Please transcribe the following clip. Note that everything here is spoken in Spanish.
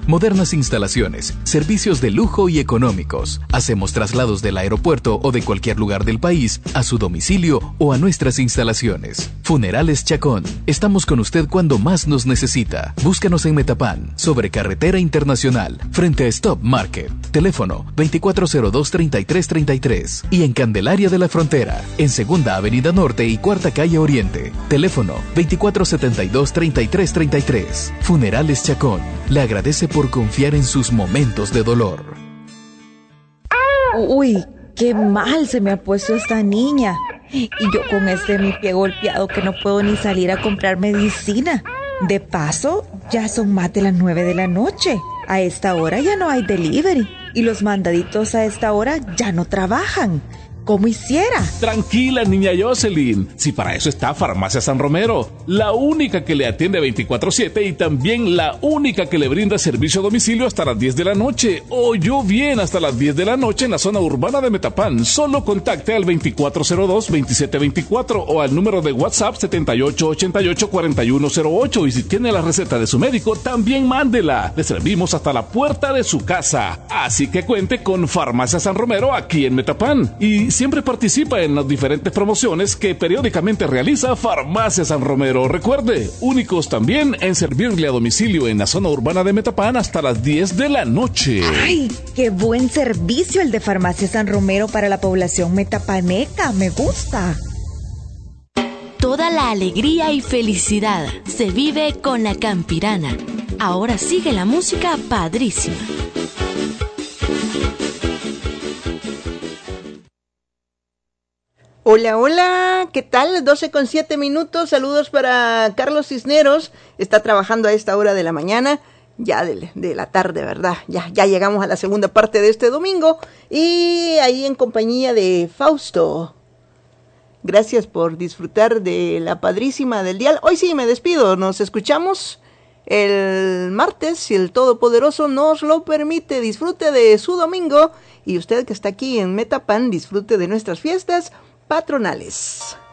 Modernas instalaciones, servicios de lujo y económicos. Hacemos traslados del aeropuerto o de cualquier lugar del país a su domicilio o a nuestras instalaciones. Funerales Chacón. Estamos con usted cuando más nos necesita. Búscanos en Metapán, sobre Carretera Internacional, frente a Stop Market. Teléfono 2402-3333. Y en Candelaria de la Frontera, en Segunda Avenida Norte y Cuarta Calle Oriente. Teléfono 2472-3333. Funerales Chacón. Le agradece por confiar en sus momentos de dolor. Uy, qué mal se me ha puesto esta niña. Y yo con mi pie golpeado que no puedo ni salir a comprar medicina. De paso, ya son más de las 9 de la noche. A esta hora ya no hay delivery. Y los mandaditos a esta hora ya no trabajan. ¿Cómo hiciera? Tranquila, niña Jocelyn. Si para eso está Farmacia San Romero, la única que le atiende 24/7 y también la única que le brinda servicio a domicilio hasta las 10 de la noche. Oyó bien, hasta las 10 de la noche en la zona urbana de Metapán. Solo contacte al 2402-2724 o al número de WhatsApp 7888-4108. Y si tiene la receta de su médico, también mándela. Le servimos hasta la puerta de su casa. Así que cuente con Farmacia San Romero aquí en Metapán. Y siempre participa en las diferentes promociones que periódicamente realiza Farmacia San Romero. Recuerde, únicos también en servirle a domicilio en la zona urbana de Metapán hasta las 10 de la noche. ¡Ay, qué buen servicio el de Farmacia San Romero para la población metapaneca! ¡Me gusta! Toda la alegría y felicidad se vive con La Campirana. Ahora sigue la música padrísima. Hola, hola, ¿qué tal? 12:07. Saludos para Carlos Cisneros. Está trabajando a esta hora de la mañana, ya de la tarde, ¿verdad? Ya llegamos a la segunda parte de este domingo y ahí en compañía de Fausto. Gracias por disfrutar de la padrísima del dial. Hoy sí me despido, nos escuchamos el martes, si el Todopoderoso nos lo permite. Disfrute de su domingo y usted que está aquí en Metapán, disfrute de nuestras fiestas patronales.